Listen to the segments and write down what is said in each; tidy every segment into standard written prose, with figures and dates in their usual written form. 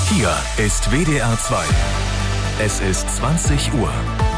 Hier ist WDR 2. Es ist 20 Uhr.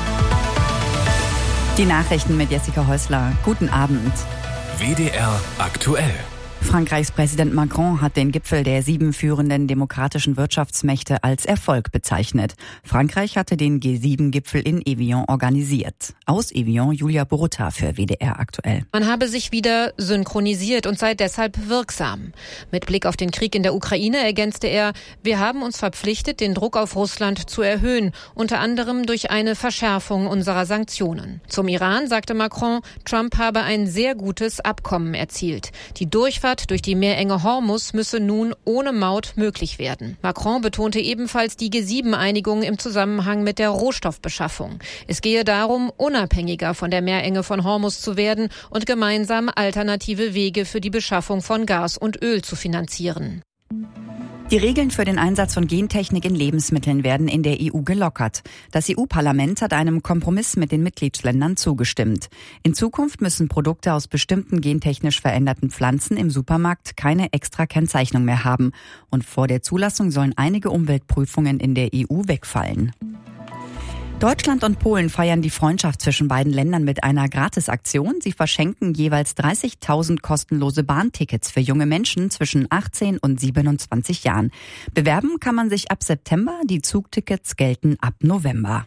Die Nachrichten mit Jessica Häusler. Guten Abend. WDR aktuell. Frankreichs Präsident Macron hat den Gipfel der 7 führenden demokratischen Wirtschaftsmächte als Erfolg bezeichnet. Frankreich hatte den G7-Gipfel in Evian organisiert. Aus Evian Julia Borutta für WDR aktuell. Man habe sich wieder synchronisiert und sei deshalb wirksam. Mit Blick auf den Krieg in der Ukraine ergänzte er, wir haben uns verpflichtet, den Druck auf Russland zu erhöhen, unter anderem durch eine Verschärfung unserer Sanktionen. Zum Iran sagte Macron, Trump habe ein sehr gutes Abkommen erzielt. Die Durchfahrt durch die Meerenge Hormuz müsse nun ohne Maut möglich werden. Macron betonte ebenfalls die G7-Einigung im Zusammenhang mit der Rohstoffbeschaffung. Es gehe darum, unabhängiger von der Meerenge von Hormuz zu werden und gemeinsam alternative Wege für die Beschaffung von Gas und Öl zu finanzieren. Die Regeln für den Einsatz von Gentechnik in Lebensmitteln werden in der EU gelockert. Das EU-Parlament hat einem Kompromiss mit den Mitgliedsländern zugestimmt. In Zukunft müssen Produkte aus bestimmten gentechnisch veränderten Pflanzen im Supermarkt keine extra Kennzeichnung mehr haben. Und vor der Zulassung sollen einige Umweltprüfungen in der EU wegfallen. Deutschland und Polen feiern die Freundschaft zwischen beiden Ländern mit einer Gratisaktion. Sie verschenken jeweils 30.000 kostenlose Bahntickets für junge Menschen zwischen 18 und 27 Jahren. Bewerben kann man sich ab September, die Zugtickets gelten ab November.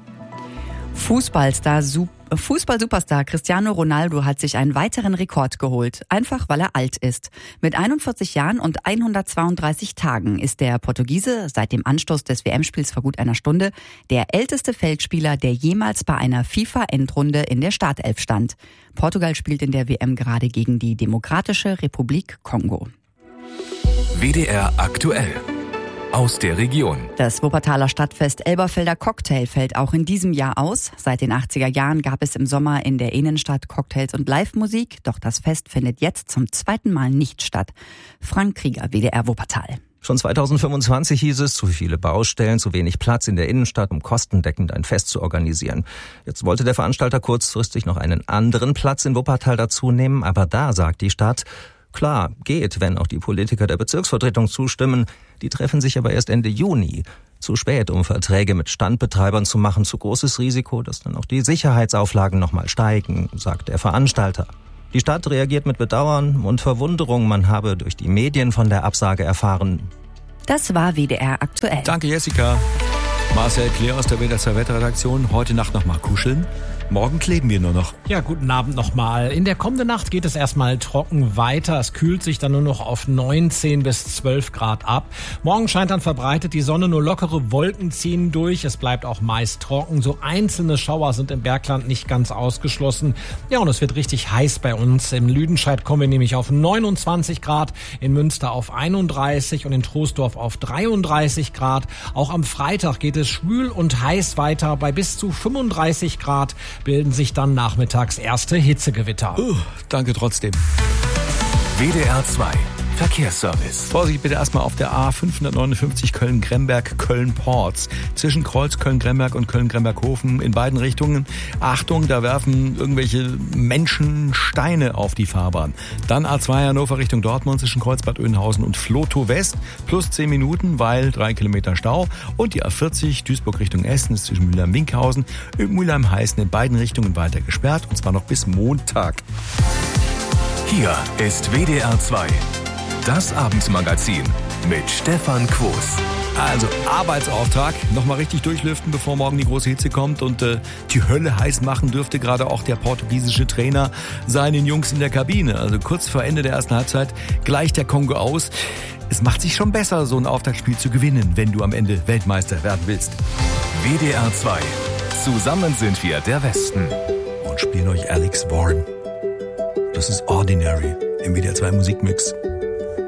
Fußball-Superstar Cristiano Ronaldo hat sich einen weiteren Rekord geholt, einfach weil er alt ist. Mit 41 Jahren und 132 Tagen ist der Portugiese seit dem Anstoß des WM-Spiels vor gut einer Stunde der älteste Feldspieler, der jemals bei einer FIFA-Endrunde in der Startelf stand. Portugal spielt in der WM gerade gegen die Demokratische Republik Kongo. WDR aktuell. Aus der Region. Das Wuppertaler Stadtfest Elberfelder Cocktail fällt auch in diesem Jahr aus. Seit den 80er Jahren gab es im Sommer in der Innenstadt Cocktails und Live-Musik. Doch das Fest findet jetzt zum zweiten Mal nicht statt. Frank Krieger, WDR Wuppertal. Schon 2025 hieß es, zu viele Baustellen, zu wenig Platz in der Innenstadt, um kostendeckend ein Fest zu organisieren. Jetzt wollte der Veranstalter kurzfristig noch einen anderen Platz in Wuppertal dazu nehmen, aber da sagt die Stadt, klar, geht, wenn auch die Politiker der Bezirksvertretung zustimmen. Die treffen sich aber erst Ende Juni. Zu spät, um Verträge mit Standbetreibern zu machen. Zu großes Risiko, dass dann auch die Sicherheitsauflagen nochmal steigen, sagt der Veranstalter. Die Stadt reagiert mit Bedauern und Verwunderung. Man habe durch die Medien von der Absage erfahren. Das war WDR aktuell. Danke, Jessica. Marcel Kleer aus der WDR 2 Wetterredaktion. Heute Nacht noch mal kuscheln. Morgen kleben wir nur noch. Ja, guten Abend nochmal. In der kommenden Nacht geht es erstmal trocken weiter. Es kühlt sich dann nur noch auf 19 bis 12 Grad ab. Morgen scheint dann verbreitet die Sonne, nur lockere Wolken ziehen durch. Es bleibt auch meist trocken. So einzelne Schauer sind im Bergland nicht ganz ausgeschlossen. Ja, und es wird richtig heiß bei uns. In Lüdenscheid kommen wir nämlich auf 29 Grad, in Münster auf 31 und in Troisdorf auf 33 Grad. Auch am Freitag geht es schwül und heiß weiter. Bei bis zu 35 Grad bilden sich dann nachmittags erste Hitzegewitter. Danke trotzdem. WDR 2 Verkehrsservice. Vorsicht bitte erstmal auf der A559 Köln-Gremberg, Köln-Porz. Zwischen Kreuz Köln-Gremberg und Köln-Gremberg-Hofen in beiden Richtungen. Achtung, da werfen irgendwelche Menschen Steine auf die Fahrbahn. Dann A2 Hannover Richtung Dortmund zwischen Kreuzbad Oeynhausen und Flotow West. Plus 10 Minuten, weil 3 Kilometer Stau. Und die A40 Duisburg Richtung Essen ist zwischen Mülheim-Winkhausen und Mülheim-Heißen in beiden Richtungen weiter gesperrt. Und zwar noch bis Montag. Hier ist WDR 2. Das Abendmagazin mit Stefan Quos. Also Arbeitsauftrag, nochmal richtig durchlüften, bevor morgen die große Hitze kommt und die Hölle heiß machen dürfte gerade auch der portugiesische Trainer seinen Jungs in der Kabine. Also kurz vor Ende der ersten Halbzeit gleicht der Kongo aus. Es macht sich schon besser, so ein Auftaktspiel zu gewinnen, wenn du am Ende Weltmeister werden willst. WDR 2. Zusammen sind wir der Westen. Und spielen euch Alex Warren. Das ist Ordinary im WDR 2 Musikmix.